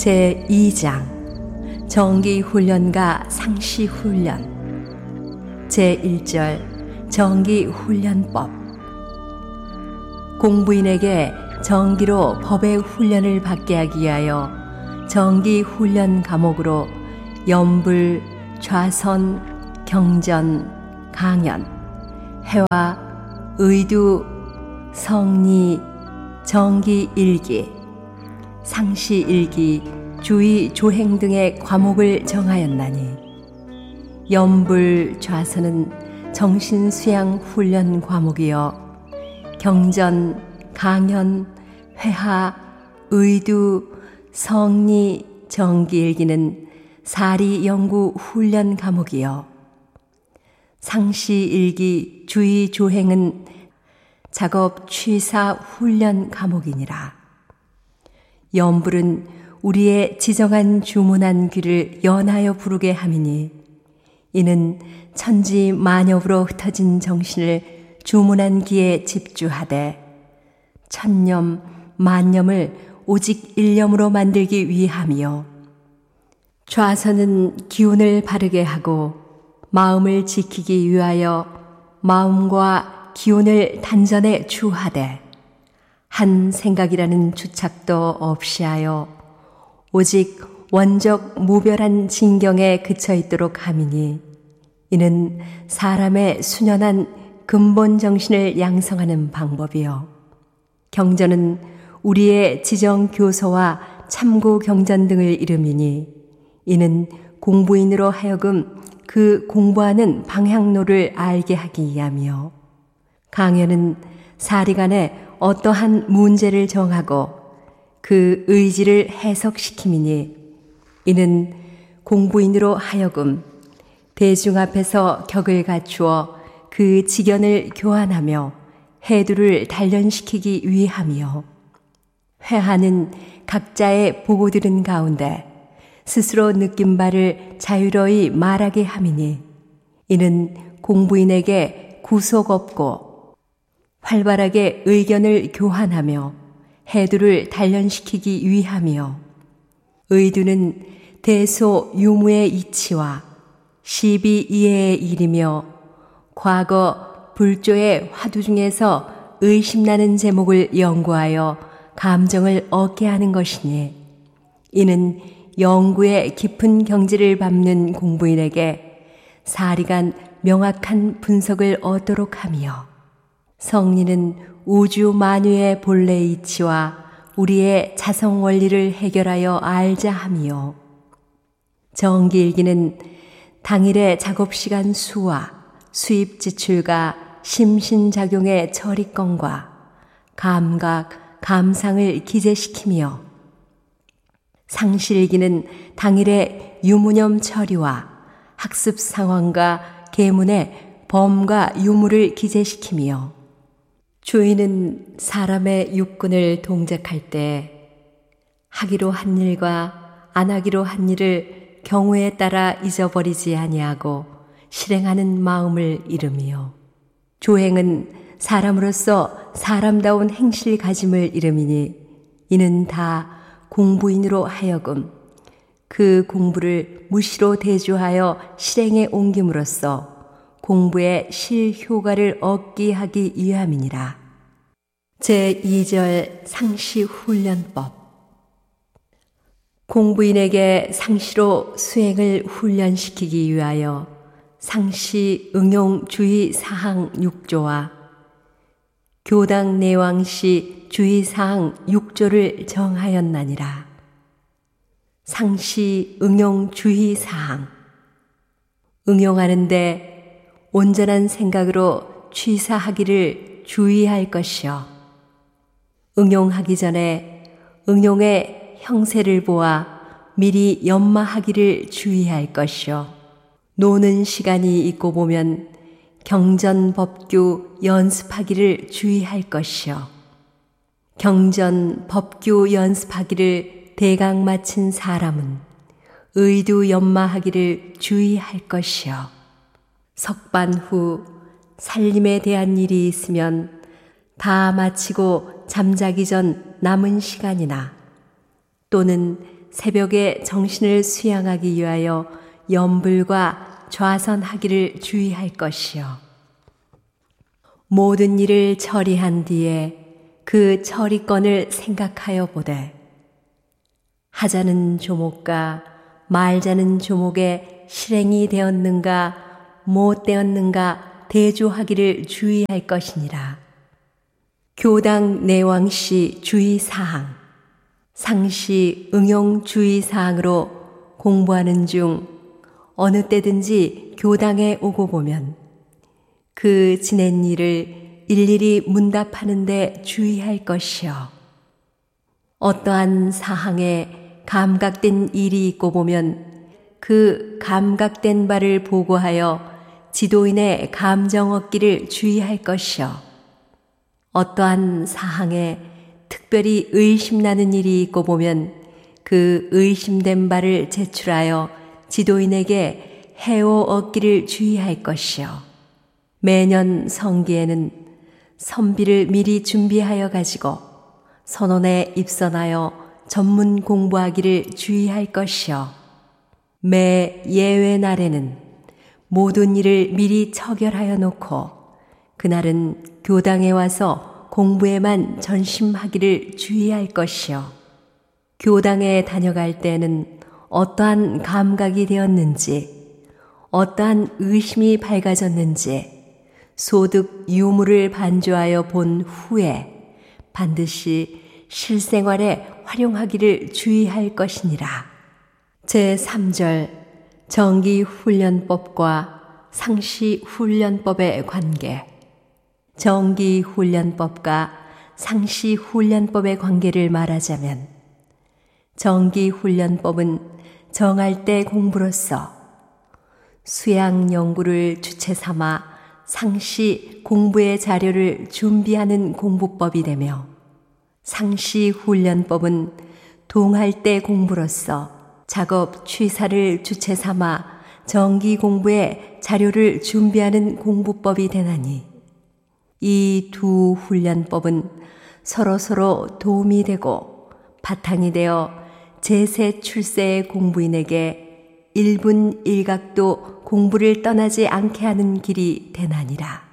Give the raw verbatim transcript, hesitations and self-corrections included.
제이 장 정기훈련과 상시훈련. 제일 절 정기훈련법. 공부인에게 정기로 법의 훈련을 받게 하기 위하여 정기훈련 과목으로 염불, 좌선, 경전, 강연, 해와, 의두, 성리, 정기일기, 상시일기, 주의, 조행 등의 과목을 정하였나니, 염불, 좌선은 정신수양 훈련 과목이요 경전, 강연, 회하, 의두, 성리, 정기일기는 사리 연구 훈련 과목이요 상시일기, 주의, 조행은 작업 취사 훈련 과목이니라. 염불은 우리의 지정한 주문한 귀를 연하여 부르게 함이니, 이는 천지 만엽으로 흩어진 정신을 주문한 귀에 집주하되 천념, 만념을 오직 일념으로 만들기 위함이요. 좌선은 기운을 바르게 하고 마음을 지키기 위하여 마음과 기운을 단전에 주하되 한 생각이라는 주착도 없이 하여 오직 원적 무별한 진경에 그쳐 있도록 함이니, 이는 사람의 순연한 근본 정신을 양성하는 방법이요. 경전은 우리의 지정 교서와 참고 경전 등을 이름이니, 이는 공부인으로 하여금 그 공부하는 방향로를 알게 하기 위함이요. 강연은 사리간에 어떠한 문제를 정하고 그 의지를 해석시킴이니, 이는 공부인으로 하여금 대중 앞에서 격을 갖추어 그 지견을 교환하며 해두를 단련시키기 위함이요. 회하는 각자의 보고 들은 가운데 스스로 느낀 바를 자유로이 말하게 함이니, 이는 공부인에게 구속 없고 활발하게 의견을 교환하며 해두를 단련시키기 위함이요. 의두는 대소 유무의 이치와 시비 이해의 일이며 과거 불조의 화두 중에서 의심나는 제목을 연구하여 감정을 얻게 하는 것이니, 이는 영구의 깊은 경지를 밟는 공부인에게 사리간 명확한 분석을 얻도록 하며, 성리는 우주 만유의 본래 이치와 우리의 자성 원리를 해결하여 알자 함이요. 정기일기는 당일의 작업시간 수와 수입 지출과 심신작용의 처리건과 감각, 감상을 기재시키며, 상시일기는 당일의 유무념 처리와 학습 상황과 계문의 범과 유무를 기재시키며, 주인은 사람의 육군을 동작할 때 하기로 한 일과 안 하기로 한 일을 경우에 따라 잊어버리지 아니하고 실행하는 마음을 이름이요. 조행은 사람으로서 사람다운 행실 가짐을 이름이니, 이는 다 공부인으로 하여금 그 공부를 무시로 대조하여 실행에 옮김으로써 공부의 실효과를 얻게 하기 위함이니라. 제이 절 상시훈련법. 공부인에게 상시로 수행을 훈련시키기 위하여 상시 응용 주의 사항 육 조와 교당 내왕시 주의 사항 육 조를 정하였나니라. 상시 응용 주의 사항. 응용하는데 온전한 생각으로 취사하기를 주의할 것이요. 응용하기 전에 응용의 형세를 보아 미리 연마하기를 주의할 것이요. 노는 시간이 있고 보면 경전 법규 연습하기를 주의할 것이요. 경전 법규 연습하기를 대강 마친 사람은 의두 연마하기를 주의할 것이요. 석반 후 살림에 대한 일이 있으면 다 마치고 잠자기 전 남은 시간이나 또는 새벽에 정신을 수양하기 위하여 염불과 좌선하기를 주의할 것이요. 모든 일을 처리한 뒤에 그 처리건을 생각하여 보되 하자는 조목과 말자는 조목에 실행이 되었는가 못 되었는가 대조하기를 주의할 것이니라. 교당 내왕시 주의사항, 상시 응용 주의사항으로 공부하는 중 어느 때든지 교당에 오고 보면 그 지낸 일을 일일이 문답하는 데 주의할 것이요. 어떠한 사항에 감각된 일이 있고 보면 그 감각된 바를 보고하여 지도인의 감정 얻기를 주의할 것이요. 어떠한 사항에 특별히 의심나는 일이 있고 보면 그 의심된 바를 제출하여 지도인에게 해오 얻기를 주의할 것이요. 매년 성기에는 선비를 미리 준비하여 가지고 선원에 입선하여 전문 공부하기를 주의할 것이요. 매 예외 날에는 모든 일을 미리 처결하여 놓고 그날은 교당에 와서 공부에만 전심하기를 주의할 것이요. 교당에 다녀갈 때는 어떠한 감각이 되었는지, 어떠한 의심이 밝아졌는지 소득 유무를 반조하여 본 후에 반드시 실생활에 활용하기를 주의할 것이니라. 제삼 절 정기훈련법과 상시훈련법의 관계. 정기훈련법과 상시훈련법의 관계를 말하자면 정기훈련법은 정할 때 공부로서 수양 연구를 주체 삼아 상시 공부의 자료를 준비하는 공부법이 되며 상시훈련법은 동할 때 공부로서 작업 취사를 주체 삼아 정기 공부의 자료를 준비하는 공부법이 되나니 이 두 훈련법은 서로서로 도움이 되고 바탕이 되어 제세 출세의 공부인에게 일분 일각도 공부를 떠나지 않게 하는 길이 되나니라.